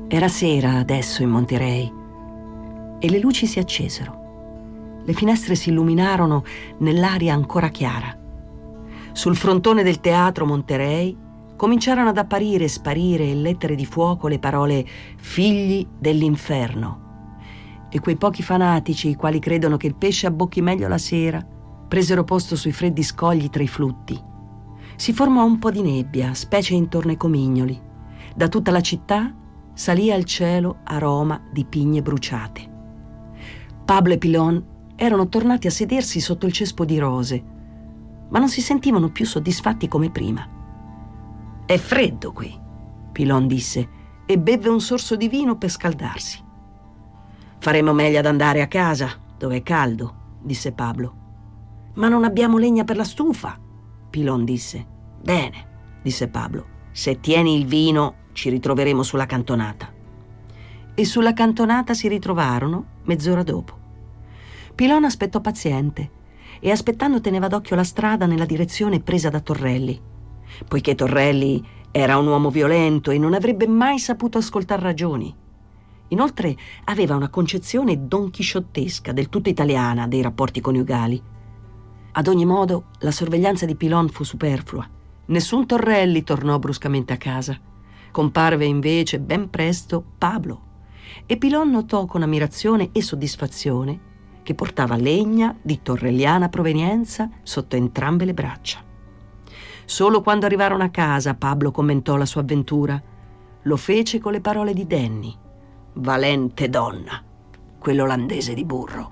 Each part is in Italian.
Era sera adesso in Monterey e le luci si accesero. Le finestre si illuminarono nell'aria ancora chiara. Sul frontone del teatro Monterey cominciarono ad apparire e sparire in lettere di fuoco le parole «figli dell'inferno». E quei pochi fanatici, i quali credono che il pesce abbocchi meglio la sera, presero posto sui freddi scogli tra i flutti. Si formò un po' di nebbia, specie intorno ai comignoli. Da tutta la città salì al cielo aroma di pigne bruciate. Pablo e Pilon erano tornati a sedersi sotto il cespo di rose, ma non si sentivano più soddisfatti come prima. «È freddo qui», Pilon disse, e bevve un sorso di vino per scaldarsi. «Faremo meglio ad andare a casa, dove è caldo», disse Pablo. «Ma non abbiamo legna per la stufa», Pilon disse. «Bene», disse Pablo, «se tieni il vino ci ritroveremo sulla cantonata». E sulla cantonata si ritrovarono mezz'ora dopo. Pilon aspettò paziente e aspettando teneva d'occhio la strada nella direzione presa da Torrelli. Poiché Torrelli era un uomo violento e non avrebbe mai saputo ascoltar ragioni. Inoltre aveva una concezione donchisciottesca, del tutto italiana, dei rapporti coniugali. Ad ogni modo, la sorveglianza di Pilon fu superflua. Nessun Torrelli tornò bruscamente a casa. Comparve invece ben presto Pablo e Pilon notò con ammirazione e soddisfazione che portava legna di torrelliana provenienza sotto entrambe le braccia. Solo quando arrivarono a casa Pablo commentò la sua avventura. Lo fece con le parole di Danny: «Valente donna, quell'olandese di burro».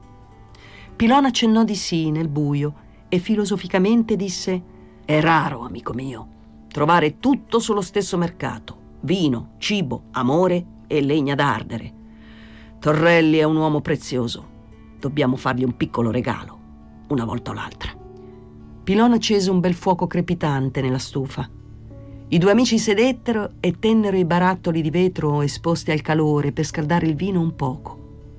Pilon accennò di sì nel buio e filosoficamente disse: «È raro, amico mio, trovare tutto sullo stesso mercato: vino, cibo, amore e legna da ardere. Torrelli è un uomo prezioso. Dobbiamo fargli un piccolo regalo, una volta o l'altra». Pilon accese un bel fuoco crepitante nella stufa. I due amici sedettero e tennero i barattoli di vetro esposti al calore per scaldare il vino un poco.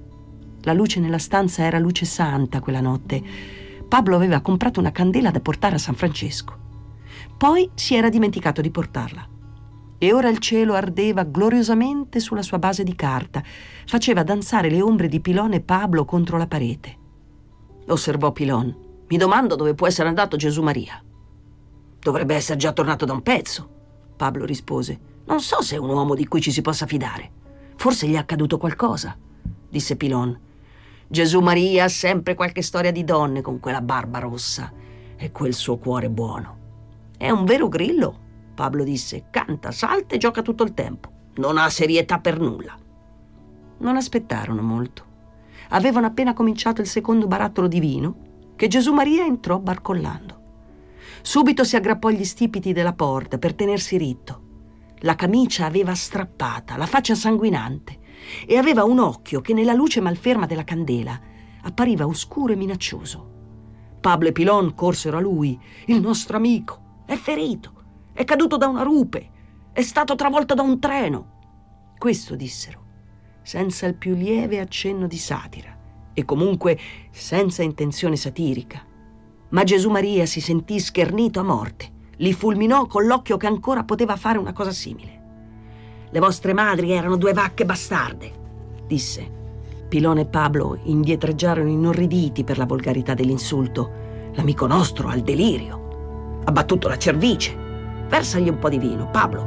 La luce nella stanza era luce santa quella notte. Pablo aveva comprato una candela da portare a San Francesco. Poi si era dimenticato di portarla. E ora il cielo ardeva gloriosamente sulla sua base di carta. Faceva danzare le ombre di Pilon e Pablo contro la parete. Osservò Pilon: «Mi domando dove può essere andato Gesù Maria». «Dovrebbe essere già tornato da un pezzo», Pablo rispose. «Non so se è un uomo di cui ci si possa fidare. Forse gli è accaduto qualcosa», disse Pilon. «Gesù Maria ha sempre qualche storia di donne con quella barba rossa e quel suo cuore buono». «È un vero grillo», Pablo disse. «Canta, salta e gioca tutto il tempo. Non ha serietà per nulla». Non aspettarono molto. Avevano appena cominciato il secondo barattolo di vino che Gesù Maria entrò barcollando. Subito si aggrappò agli stipiti della porta per tenersi ritto. La camicia aveva strappata, la faccia sanguinante e aveva un occhio che nella luce malferma della candela appariva oscuro e minaccioso. Pablo e Pilon corsero a lui. «Il nostro amico è ferito, è caduto da una rupe, è stato travolto da un treno». Questo dissero, senza il più lieve accenno di satira e comunque senza intenzione satirica. Ma Gesù Maria si sentì schernito a morte. Li fulminò con l'occhio che ancora poteva fare una cosa simile. «Le vostre madri erano due vacche bastarde», disse. Pilon e Pablo indietreggiarono inorriditi per la volgarità dell'insulto. «L'amico nostro ha il delirio. Ha battuto la cervice. Versagli un po' di vino, Pablo».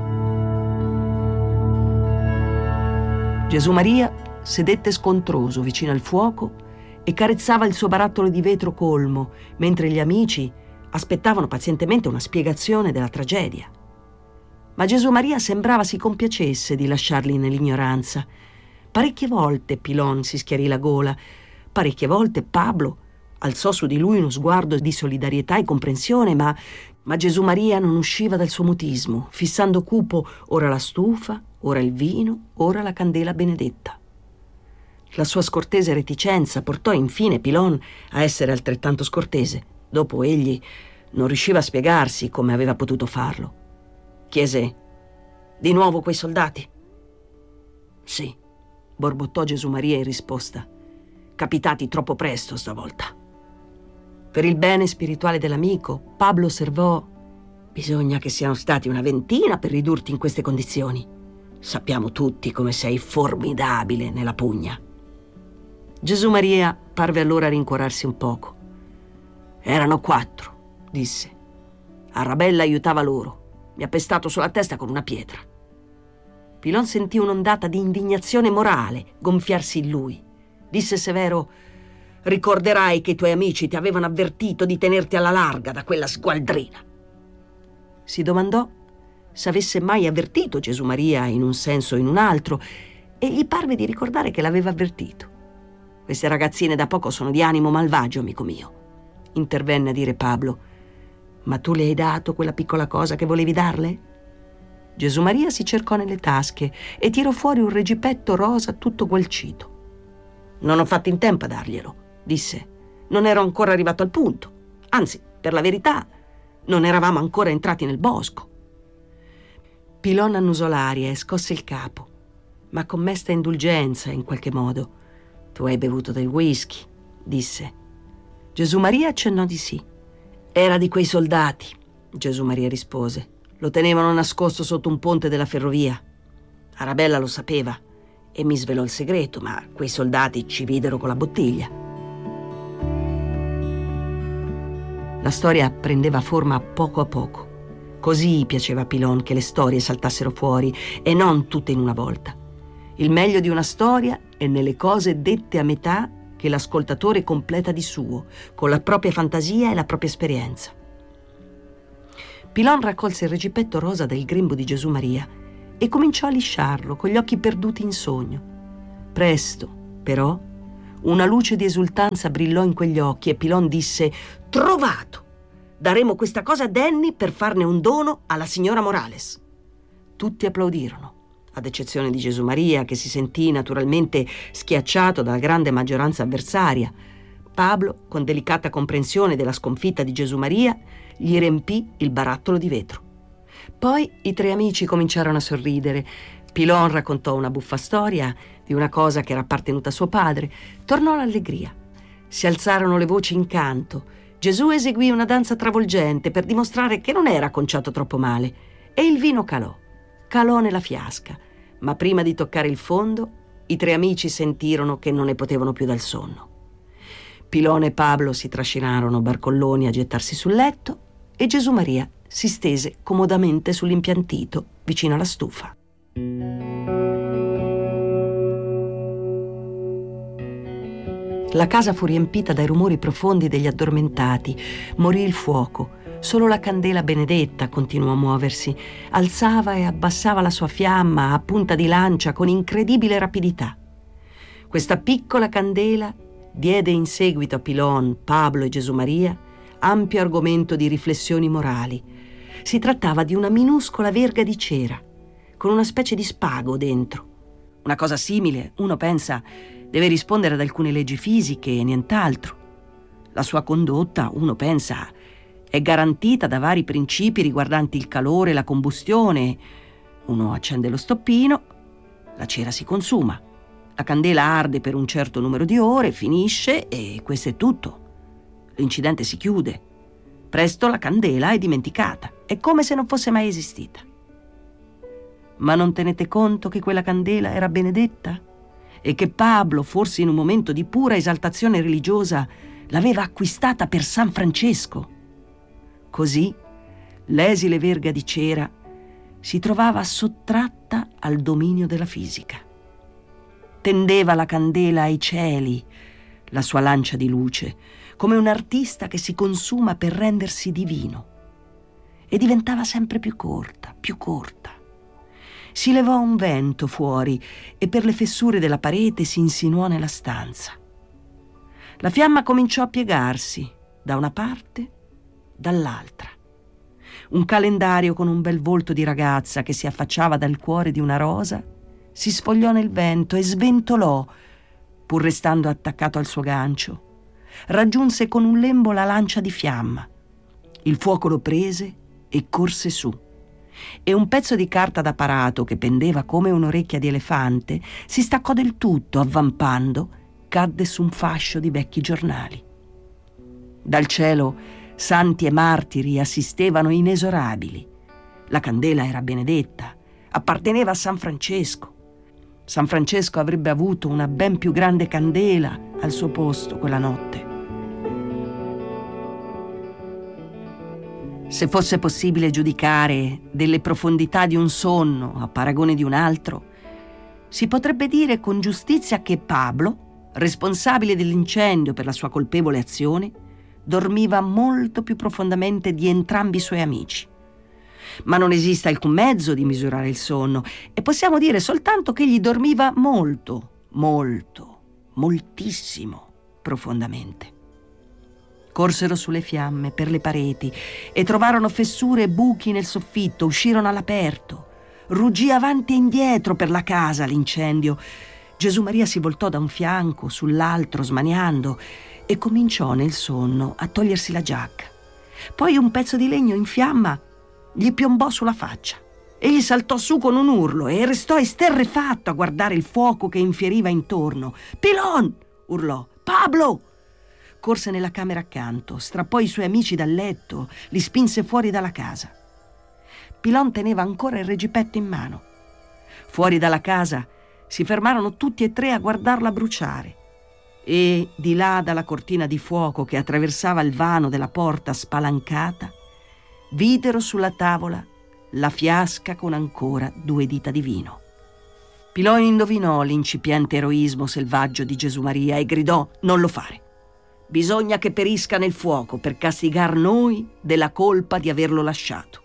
Gesù Maria sedette scontroso vicino al fuoco e carezzava il suo barattolo di vetro colmo, mentre gli amici aspettavano pazientemente una spiegazione della tragedia. Ma Gesù Maria sembrava si compiacesse di lasciarli nell'ignoranza. Parecchie volte Pilon si schiarì la gola, parecchie volte Pablo alzò su di lui uno sguardo di solidarietà e comprensione, ma Gesù Maria non usciva dal suo mutismo, fissando cupo ora la stufa, ora il vino, ora la candela benedetta. La sua scortese reticenza portò infine Pilon a essere altrettanto scortese. Dopo egli non riusciva a spiegarsi come aveva potuto farlo. Chiese: «Di nuovo quei soldati?» «Sì», borbottò Gesù Maria in risposta. «Capitati troppo presto stavolta». Per il bene spirituale dell'amico, Pablo osservò: «Bisogna che siano stati una ventina per ridurti in queste condizioni. Sappiamo tutti come sei formidabile nella pugna. Gesù Maria parve allora rincuorarsi un poco. Erano 4, disse. Arabella aiutava loro. Mi ha pestato sulla testa con una pietra. Pilon sentì un'ondata di indignazione morale gonfiarsi in lui. Disse severo: ricorderai che i tuoi amici ti avevano avvertito di tenerti alla larga da quella sgualdrina. Si domandò se avesse mai avvertito Gesù Maria in un senso o in un altro, e gli parve di ricordare che l'aveva avvertito. Queste ragazzine da poco sono di animo malvagio, amico mio, intervenne a dire Pablo. Ma tu le hai dato quella piccola cosa che volevi darle? Gesù Maria si cercò nelle tasche e tirò fuori un regipetto rosa tutto gualcito. Non ho fatto in tempo a darglielo, disse. Non ero ancora arrivato al punto. Anzi, per la verità, non eravamo ancora entrati nel bosco. Pilon annusò l'aria e scosse il capo, ma con mesta indulgenza in qualche modo. Tu hai bevuto del whisky, disse. Gesù Maria accennò di sì. Era di quei soldati, Gesù Maria rispose. Lo tenevano nascosto sotto un ponte della ferrovia. Arabella lo sapeva e mi svelò il segreto, ma quei soldati ci videro con la bottiglia. La storia prendeva forma a poco. Così piaceva a Pilon che le storie saltassero fuori e non tutte in una volta. Il meglio di una storia è nelle cose dette a metà che l'ascoltatore completa di suo, con la propria fantasia e la propria esperienza. Pilon raccolse il regipetto rosa del grembo di Gesù Maria e cominciò a lisciarlo con gli occhi perduti in sogno. Presto, però, una luce di esultanza brillò in quegli occhi e Pilon disse: «Trovato! Daremo questa cosa a Danny per farne un dono alla signora Morales». Tutti applaudirono, ad eccezione di Gesù Maria, che si sentì naturalmente schiacciato dalla grande maggioranza avversaria. Pablo, con delicata comprensione della sconfitta di Gesù Maria, gli riempì il barattolo di vetro. Poi i 3 amici cominciarono a sorridere. Pilon raccontò una buffa storia di una cosa che era appartenuta a suo padre. Tornò l'allegria. Si alzarono le voci in canto. Gesù eseguì una danza travolgente per dimostrare che non era conciato troppo male, e il vino calò nella fiasca, ma prima di toccare il fondo i 3 amici sentirono che non ne potevano più dal sonno. Pilon e Pablo si trascinarono barcolloni a gettarsi sul letto e Gesù Maria si stese comodamente sull'impiantito vicino alla stufa. La casa fu riempita dai rumori profondi degli addormentati. Morì il fuoco. Solo la candela benedetta continuò a muoversi. Alzava e abbassava la sua fiamma a punta di lancia con incredibile rapidità. Questa piccola candela diede in seguito a Pilon, Pablo e Gesù Maria ampio argomento di riflessioni morali. Si trattava di una minuscola verga di cera, con una specie di spago dentro. Una cosa simile, uno pensa, deve rispondere ad alcune leggi fisiche e nient'altro. La sua condotta, uno pensa, è garantita da vari principi riguardanti il calore e la combustione. Uno accende lo stoppino, la cera si consuma, la candela arde per un certo numero di ore, finisce e questo è tutto. L'incidente si chiude. Presto la candela è dimenticata, è come se non fosse mai esistita. Ma non tenete conto che quella candela era benedetta? E che Pablo, forse in un momento di pura esaltazione religiosa, l'aveva acquistata per San Francesco? Così l'esile verga di cera si trovava sottratta al dominio della fisica. Tendeva la candela ai cieli, la sua lancia di luce, come un artista che si consuma per rendersi divino. E diventava sempre più corta. Si levò un vento fuori e per le fessure della parete si insinuò nella stanza. La fiamma cominciò a piegarsi da una parte, dall'altra. Un calendario con un bel volto di ragazza che si affacciava dal cuore di una rosa si sfogliò nel vento e sventolò, pur restando attaccato al suo gancio. Raggiunse con un lembo la lancia di fiamma. Il fuoco lo prese e corse su. E un pezzo di carta da parato che pendeva come un'orecchia di elefante si staccò del tutto, avvampando, cadde su un fascio di vecchi giornali. Dal cielo santi e martiri assistevano inesorabili. La candela era benedetta, apparteneva a San Francesco. San Francesco avrebbe avuto una ben più grande candela al suo posto quella notte. Se fosse possibile giudicare delle profondità di un sonno a paragone di un altro, si potrebbe dire con giustizia che Pablo, responsabile dell'incendio per la sua colpevole azione, dormiva molto più profondamente di entrambi i suoi amici. Ma non esiste alcun mezzo di misurare il sonno e possiamo dire soltanto che egli dormiva moltissimo profondamente. Corsero sulle fiamme, per le pareti, e trovarono fessure e buchi nel soffitto, uscirono all'aperto. Ruggì avanti e indietro per la casa l'incendio. Gesù Maria si voltò da un fianco sull'altro, smaniando, e cominciò nel sonno a togliersi la giacca. Poi un pezzo di legno in fiamma gli piombò sulla faccia. Egli saltò su con un urlo e restò esterrefatto a guardare il fuoco che infieriva intorno. «Pilon!» urlò. «Pablo!» Corse nella camera accanto, strappò i suoi amici dal letto, li spinse fuori dalla casa. Pilon teneva ancora il reggipetto in mano. Fuori dalla casa si fermarono tutti e tre a guardarla bruciare e, di là dalla cortina di fuoco che attraversava il vano della porta spalancata, videro sulla tavola la fiasca con ancora 2 dita di vino. Pilon indovinò l'incipiente eroismo selvaggio di Gesù Maria e gridò: «Non lo fare! Bisogna che perisca nel fuoco per castigar noi della colpa di averlo lasciato».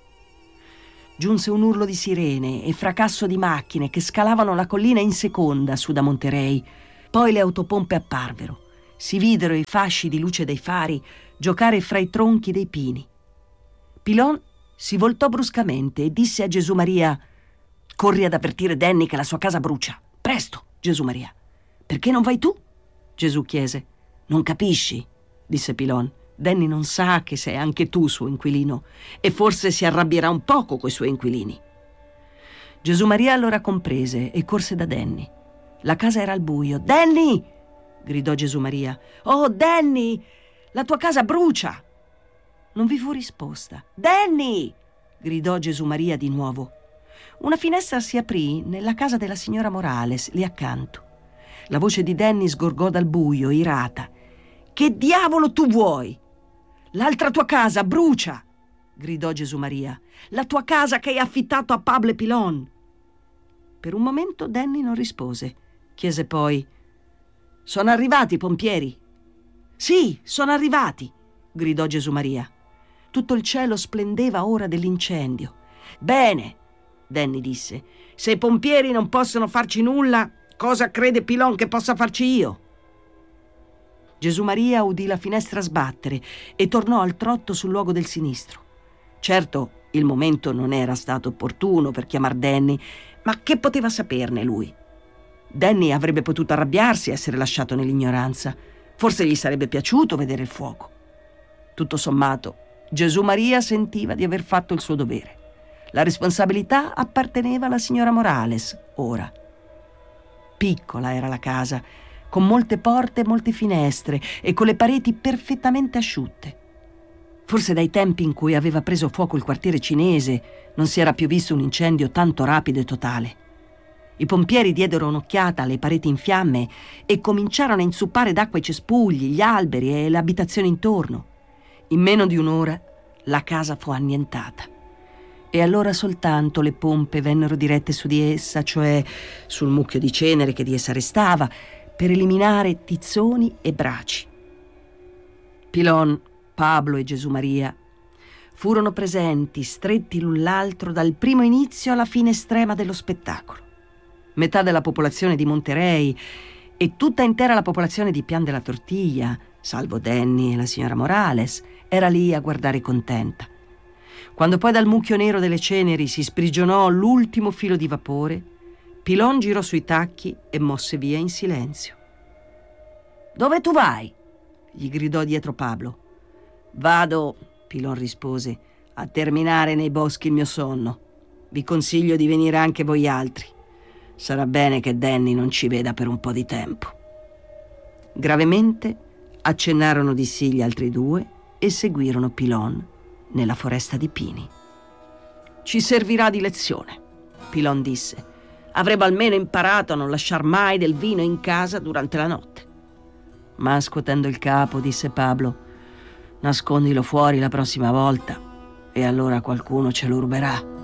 Giunse un urlo di sirene e fracasso di macchine che scalavano la collina in seconda su da Monterey. Poi le autopompe apparvero. Si videro i fasci di luce dei fari giocare fra i tronchi dei pini. Pilon si voltò bruscamente e disse a Gesù Maria: «Corri ad avvertire Danny che la sua casa brucia. Presto, Gesù Maria». «Perché non vai tu?» Gesù chiese. «Non capisci?» disse Pilon. «Danny non sa che sei anche tu suo inquilino e forse si arrabbierà un poco coi suoi inquilini». Gesù Maria allora comprese e corse da Danny. La casa era al buio. «Danny!» gridò Gesù Maria. «Oh, Danny! La tua casa brucia!» Non vi fu risposta. «Danny!» gridò Gesù Maria di nuovo. Una finestra si aprì nella casa della signora Morales, lì accanto. La voce di Danny sgorgò dal buio, irata. «Che diavolo tu vuoi?» «L'altra tua casa brucia!» gridò Gesù Maria. «La tua casa che hai affittato a Pablo e Pilon!» Per un momento Danny non rispose. Chiese poi: «Sono arrivati i pompieri?» «Sì, sono arrivati!» gridò Gesù Maria. Tutto il cielo splendeva ora dell'incendio. «Bene», Danny disse, «se i pompieri non possono farci nulla, cosa crede Pilon che possa farci io?» Gesù Maria udì la finestra sbattere e tornò al trotto sul luogo del sinistro. Certo, il momento non era stato opportuno per chiamar Danny, ma che poteva saperne lui? Danny avrebbe potuto arrabbiarsi e essere lasciato nell'ignoranza. Forse gli sarebbe piaciuto vedere il fuoco. Tutto sommato, Gesù Maria sentiva di aver fatto il suo dovere. La responsabilità apparteneva alla signora Morales, ora. Piccola era la casa, con molte porte e molte finestre e con le pareti perfettamente asciutte. Forse dai tempi in cui aveva preso fuoco il quartiere cinese non si era più visto un incendio tanto rapido e totale. I pompieri diedero un'occhiata alle pareti in fiamme e cominciarono a inzuppare d'acqua i cespugli, gli alberi e l'abitazione intorno. In meno di un'ora la casa fu annientata. E allora soltanto le pompe vennero dirette su di essa, cioè sul mucchio di cenere che di essa restava, per eliminare tizzoni e braci. Pilon, Pablo e Gesù Maria furono presenti, stretti l'un l'altro, dal primo inizio alla fine estrema dello spettacolo. Metà della popolazione di Monterey e tutta intera la popolazione di Pian della Tortilla, salvo Danny e la signora Morales, era lì a guardare contenta. Quando poi dal mucchio nero delle ceneri si sprigionò l'ultimo filo di vapore, Pilon girò sui tacchi e mosse via in silenzio. «Dove tu vai?» gli gridò dietro Pablo. «Vado», Pilon rispose, «a terminare nei boschi il mio sonno. Vi consiglio di venire anche voi altri. Sarà bene che Danny non ci veda per un po' di tempo». Gravemente accennarono di sì gli altri due e seguirono Pilon nella foresta di pini. «Ci servirà di lezione», Pilon disse. Avrebbe almeno imparato a non lasciar mai del vino in casa durante la notte. Ma scuotendo il capo disse Pablo: nascondilo fuori la prossima volta e allora qualcuno ce lo ruberà.